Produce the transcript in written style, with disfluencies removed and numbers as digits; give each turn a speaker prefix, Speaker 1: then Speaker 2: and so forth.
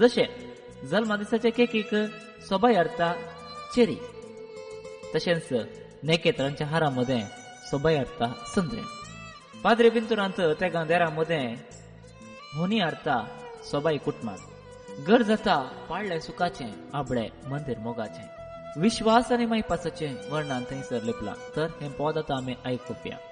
Speaker 1: जशे जल्मा दिसाचे केकीक सोबाय हाडटा चेरी, तशेंच नेकेत्रांच्या हारामध्ये सोबाय हाडटा संद्रेण. पाद्री बिंतुरांत त्या गांधेरामध्ये होनी हाडटा सोबाय कुटमात. घर जाता पाळले सुखाचे आबळे मंदिर मोगाचे. विश्वास आनी माईपासाचे वर्णन थंयसर लिपला. तर हे पद आतां आमी आयकुया.